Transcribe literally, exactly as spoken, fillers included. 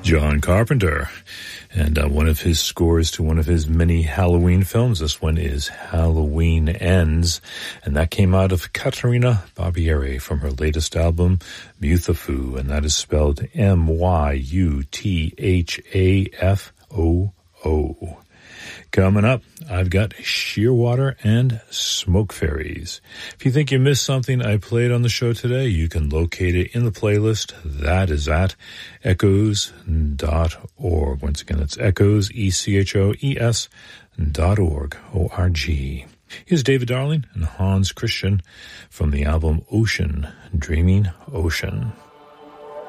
John Carpenter, and uh, one of his scores to one of his many Halloween films. This one is Halloween Ends, and that came out of Caterina Barbieri from her latest album, Muthafu, and that is spelled M Y U T H A F O O. Coming up, I've got Shearwater and Smoke Fairies. If you think you missed something I played on the show today, you can locate it in the playlist. That is at echoes dot org. Once again, it's echoes, E C H O E S dot org, O R G. Here's David Darling and Hans Christian from the album Ocean, Dreaming Ocean.